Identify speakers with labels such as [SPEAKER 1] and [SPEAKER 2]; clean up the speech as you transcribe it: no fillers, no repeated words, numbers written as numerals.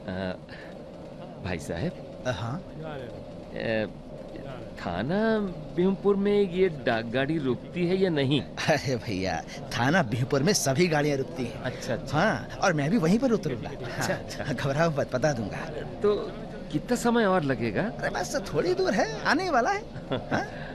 [SPEAKER 1] भाई साहब,
[SPEAKER 2] हाँ।
[SPEAKER 1] थाना बिहुमपुर में ये डाक गाड़ी रुकती है या नहीं?
[SPEAKER 2] अरे भैया, थाना बिहपुर में सभी गाड़ियाँ रुकती हैं।
[SPEAKER 1] अच्छा अच्छा।
[SPEAKER 2] हाँ, और मैं भी वहीं पर उतरूंगा।
[SPEAKER 1] अच्छा अच्छा।
[SPEAKER 2] हाँ, घबराओ मत, बता दूंगा।
[SPEAKER 1] तो कितना समय और लगेगा?
[SPEAKER 2] अरे बस थोड़ी दूर है, आने ही वाला है। हाँ?